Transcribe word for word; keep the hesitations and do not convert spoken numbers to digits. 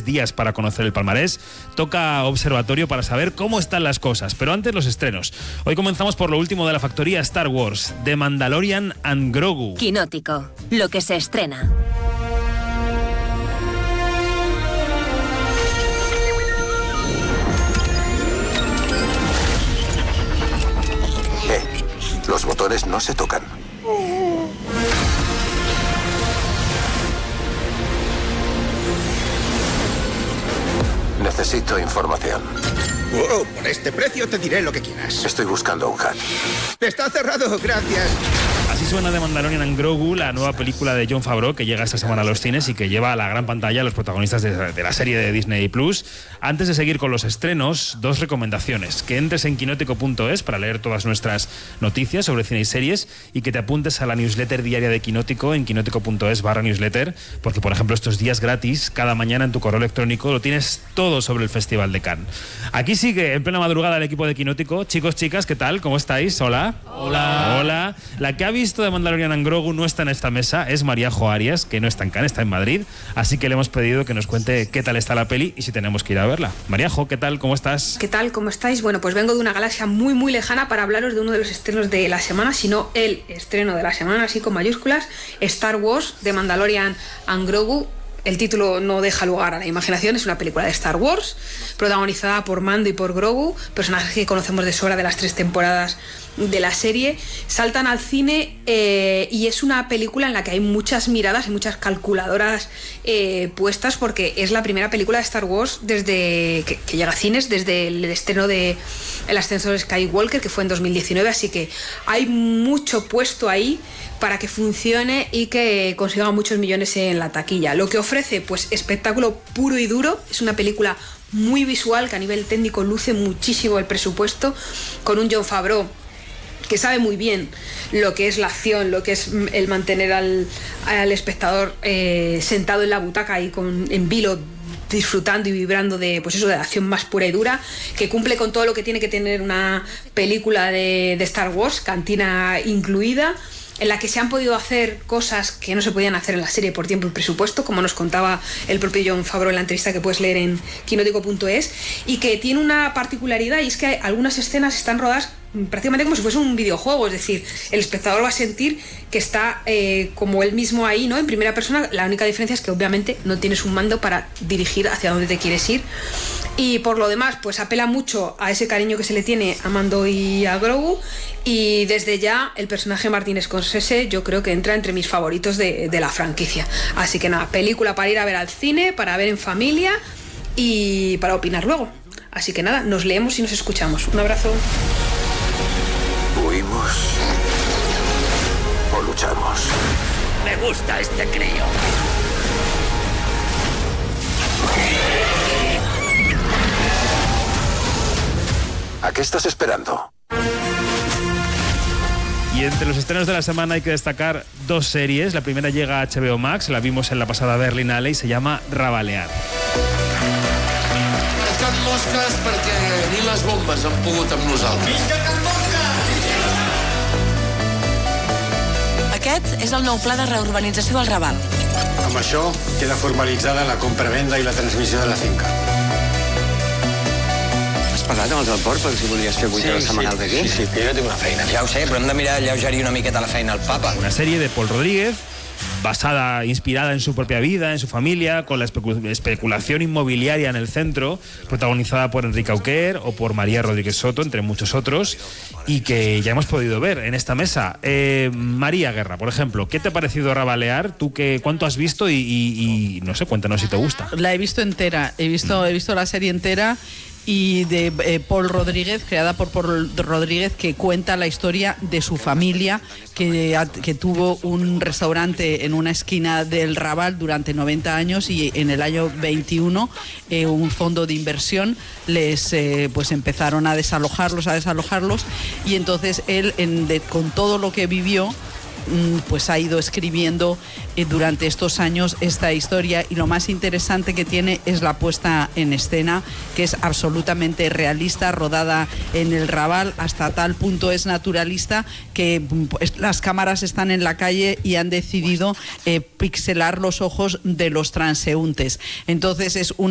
tres días para conocer el palmarés. Toca observatorio para saber cómo están las cosas. Pero antes los estrenos. Hoy comenzamos por lo último de la factoría Star Wars, The Mandalorian and Grogu. Quinótico, lo que se estrena. Eh, los botones no se tocan. Necesito información. Oh, por este precio te diré lo que quieras. Estoy buscando un hack. Está cerrado, gracias. Así suena The Mandalorian and Grogu, la nueva película de Jon Favreau que llega esta semana a los cines y que lleva a la gran pantalla a los protagonistas de, de la serie de Disney Plus. Antes de seguir con los estrenos, dos recomendaciones. Que entres en quinótico punto es para leer todas nuestras noticias sobre cine y series y que te apuntes a la newsletter diaria de Quinótico en quinótico punto es barra newsletter, porque por ejemplo estos días gratis, cada mañana en tu correo electrónico lo tienes todo sobre el Festival de Cannes. Aquí sigue en plena madrugada el equipo de Quinótico. Chicos, chicas, ¿qué tal? ¿Cómo estáis? Hola. Hola. Hola. La que ha visto de Mandalorian and Grogu no está en esta mesa, es Maríajo Arias, que no está en Cannes, está en Madrid, así que le hemos pedido que nos cuente qué tal está la peli y si tenemos que ir a verla. Maríajo, ¿qué tal? ¿Cómo estás? ¿Qué tal? ¿Cómo estáis? Bueno, pues vengo de una galaxia muy muy lejana para hablaros de uno de los estrenos de la semana, sino el estreno de la semana, así con mayúsculas, Star Wars, The Mandalorian and Grogu. El título no deja lugar a la imaginación, es una película de Star Wars, protagonizada por Mando y por Grogu, personajes que conocemos de sobra de las tres temporadas de la serie. Saltan al cine eh, y es una película en la que hay muchas miradas y muchas calculadoras eh, puestas, porque es la primera película de Star Wars desde que, que llega a cines, desde el estreno de El ascenso de Skywalker, que fue en dos mil diecinueve, así que hay mucho puesto ahí para que funcione y que consiga muchos millones en la taquilla. Lo que ofrece, pues espectáculo puro y duro. Es una película muy visual que a nivel técnico luce muchísimo el presupuesto, con un Jon Favreau que sabe muy bien lo que es la acción, lo que es el mantener al, al espectador eh, sentado en la butaca y con, en vilo, disfrutando y vibrando de, pues eso, de la acción más pura y dura, que cumple con todo lo que tiene que tener una película de, de Star Wars, cantina incluida, en la que se han podido hacer cosas que no se podían hacer en la serie por tiempo y presupuesto, como nos contaba el propio Jon Favreau en la entrevista que puedes leer en quinótico punto es, y que tiene una particularidad, y es que algunas escenas están rodadas prácticamente como si fuese un videojuego, es decir, el espectador va a sentir que está eh, como él mismo ahí, ¿no?, en primera persona. La única diferencia es que obviamente no tienes un mando para dirigir hacia dónde te quieres ir, y por lo demás pues apela mucho a ese cariño que se le tiene a Mando y a Grogu, y desde ya el personaje Martin Scorsese yo creo que entra entre mis favoritos de, de la franquicia. Así que nada, película para ir a ver al cine, para ver en familia y para opinar luego. Así que nada, nos leemos y nos escuchamos. Un abrazo. ¿Huimos o luchamos? Me gusta este crío. ¿A qué estás esperando? Y entre los estrenos de la semana hay que destacar dos series. La primera llega a H B O Max, la vimos en la pasada Berlinale y se llama Rabalear. Can mosques perquè ni les bombes han pogut amb nosaltres. Visca Can Mosca! Aquest és el nou pla de reurbanització al Raval. Amb això queda formalitzada la compra-venda i la transmissió de la finca. Has parlat amb els del port perquè si volies fer vuit hores setmanals d'aquí? Sí, sí, que jo tinc una feina. Ja ho sé, però hem de mirar alleugerir una miqueta la feina al papa. Una serie de Paul Rodríguez, basada, inspirada en su propia vida, en su familia, con la especu- especulación inmobiliaria en el centro, protagonizada por Enrique Auquer o por María Rodríguez Soto, entre muchos otros, y que ya hemos podido ver en esta mesa. Eh, María Guerra, por ejemplo, ¿qué te ha parecido Rabalear? ¿Tú qué, cuánto has visto? Y, y, y no sé, cuéntanos si te gusta. La he visto entera, he visto, he visto la serie entera. Y de eh, Paul Rodríguez, creada por Paul Rodríguez, que cuenta la historia de su familia, que, que tuvo un restaurante en una esquina del Raval durante noventa años, y en el año veintiuno eh, un fondo de inversión les eh, pues empezaron a desalojarlos, a desalojarlos, y entonces él, en, de, con todo lo que vivió, pues ha ido escribiendo eh, durante estos años esta historia, y lo más interesante que tiene es la puesta en escena, que es absolutamente realista, rodada en el Raval, hasta tal punto es naturalista que pues, las cámaras están en la calle y han decidido eh, pixelar los ojos de los transeúntes. Entonces es una